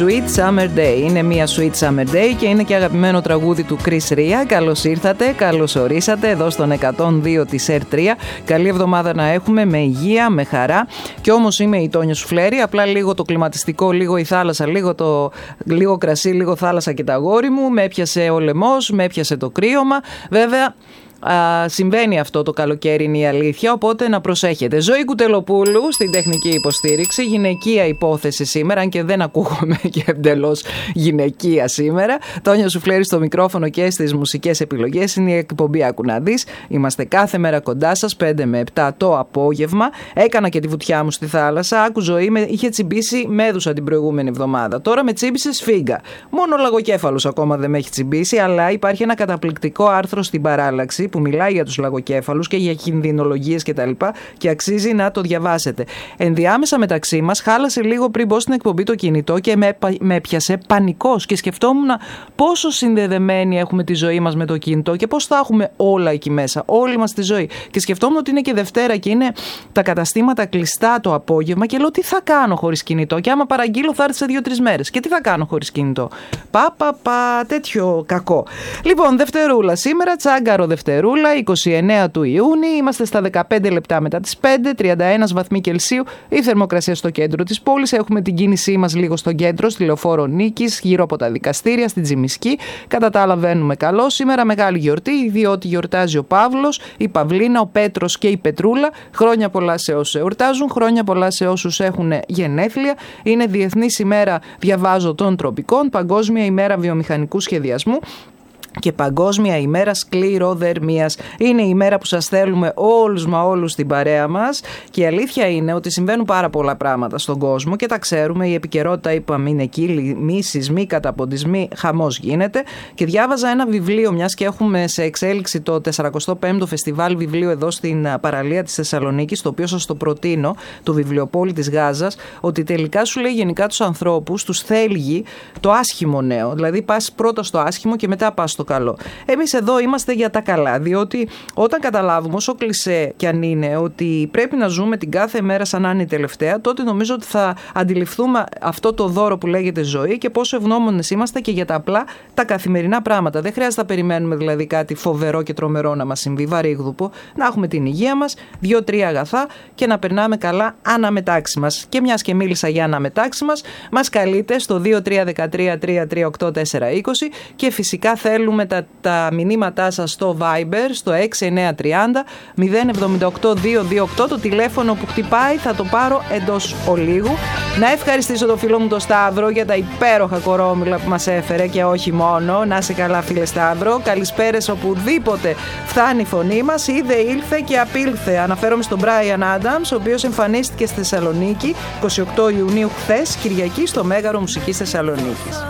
Sweet Summer Day. Είναι μια Sweet Summer Day και είναι και αγαπημένο τραγούδι του Chris Ria. Καλώς ήρθατε, καλώς ορίσατε εδώ στον 102 της R3. Καλή εβδομάδα να έχουμε, με υγεία, με χαρά. Και όμως είμαι η Τόνια Σουφλέρη. Απλά λίγο το κλιματιστικό, λίγο η θάλασσα, λίγο κρασί, λίγο θάλασσα και τα αγόρι μου. Με έπιασε ο λαιμός, με έπιασε το κρύωμα. Βέβαια, συμβαίνει αυτό το καλοκαίρι, είναι η αλήθεια, οπότε να προσέχετε. Ζωή Κουτελοπούλου στην τεχνική υποστήριξη, γυναικεία υπόθεση σήμερα, αν και δεν ακούγομαι και εντελώς γυναικεία σήμερα. Τόνια Σουφλέρη στο μικρόφωνο και στις μουσικές επιλογές. Είναι η εκπομπή Άκου να δεις. Είμαστε κάθε μέρα κοντά σας, 5 με 7 το απόγευμα. Έκανα και τη βουτιά μου στη θάλασσα. Άκου ζωή, είχε τσιμπήσει μέδουσα την προηγούμενη εβδομάδα. Τώρα με τσίμπησε σφίγγα. Μόνο ο λαγοκέφαλος ακόμα δεν με έχει τσιμπήσει, αλλά υπάρχει ένα καταπληκτικό άρθρο στην Παράλλαξη που μιλάει για τους λαγοκέφαλους και για κινδυνολογίες κτλ. Και αξίζει να το διαβάσετε. Ενδιάμεσα μεταξύ μας, χάλασε λίγο πριν μπω στην εκπομπή το κινητό και με έπιασε πανικός και σκεφτόμουν πόσο συνδεδεμένοι έχουμε τη ζωή μας με το κινητό και πώς θα έχουμε όλα εκεί μέσα, όλη μας τη ζωή. Και σκεφτόμουν ότι είναι και Δευτέρα και είναι τα καταστήματα κλειστά το απόγευμα και λέω τι θα κάνω χωρίς κινητό. Και άμα παραγγείλω θα έρθει σε 2-3 μέρες. Και τι θα κάνω χωρίς κινητό. Τέτοιο κακό. Λοιπόν, Δευτερούλα σήμερα, τσάγκαρο Δευτερούλα. 29 του Ιούνιου, είμαστε στα 15 λεπτά μετά τις 5, 31 βαθμοί Κελσίου, η θερμοκρασία στο κέντρο της πόλης. Έχουμε την κίνησή μας λίγο στο κέντρο, στη Λεωφόρο Νίκης, γύρω από τα δικαστήρια, στην Τζιμισκή. Κατά τα άλλα βαίνουμε καλό. Σήμερα μεγάλη γιορτή, διότι γιορτάζει ο Παύλος, η Παυλίνα, ο Πέτρος και η Πετρούλα. Χρόνια πολλά σε όσους εορτάζουν, χρόνια πολλά σε όσους έχουν γενέθλια. Είναι Διεθνής ημέρα, διαβάζω, των τροπικών, Παγκόσμια ημέρα βιομηχανικού σχεδιασμού και Παγκόσμια ημέρα σκληροδερμίας. Είναι η ημέρα που σας θέλουμε όλους μα όλους στην παρέα μας και η αλήθεια είναι ότι συμβαίνουν πάρα πολλά πράγματα στον κόσμο και τα ξέρουμε. Η επικαιρότητα, είπαμε, είναι εκεί, μη σεισμοί, καταποντισμοί, χαμός γίνεται. Και διάβαζα ένα βιβλίο, μιας και έχουμε σε εξέλιξη το 45ο Φεστιβάλ Βιβλίου εδώ στην παραλία της Θεσσαλονίκης, το οποίο σας το προτείνω, το Βιβλιοπόλη της Γάζας, ότι τελικά σου λέει γενικά τους ανθρώπους τους θέλει το άσχημο νέο. Δηλαδή πας πρώτα στο άσχημο και μετά πας στο καλό. Εμείς εδώ είμαστε για τα καλά, διότι όταν καταλάβουμε, όσο κλισέ κι αν είναι, ότι πρέπει να ζούμε την κάθε μέρα σαν να είναι η τελευταία, τότε νομίζω ότι θα αντιληφθούμε αυτό το δώρο που λέγεται ζωή και πόσο ευγνώμονες είμαστε και για τα απλά, τα καθημερινά πράγματα. Δεν χρειάζεται να περιμένουμε δηλαδή κάτι φοβερό και τρομερό να μας συμβεί, βαρύγδουπο, να έχουμε την υγεία μας, 2-3 αγαθά και να περνάμε καλά αναμετάξει μας. Και μιας και μίλησα για αναμετάξει μας καλείτε στο 2313-338-420 και φυσικά θέλουμε τα μηνύματά σας στο Viber στο 6930 078 228, το τηλέφωνο που χτυπάει θα το πάρω εντός ολίγου. Να ευχαριστήσω το φίλο μου το Σταύρο για τα υπέροχα κορόμιλα που μας έφερε και όχι μόνο. Να είσαι καλά, φίλε Σταύρο. Καλησπέρες οπουδήποτε φτάνει η φωνή μας. Είδε, ήλθε και απήλθε. Αναφέρομαι στον Brian Adams, ο οποίος εμφανίστηκε στη Θεσσαλονίκη 28 Ιουνίου χθες, Κυριακή, στο Μέγαρο Μουσικής Θεσσαλονίκης.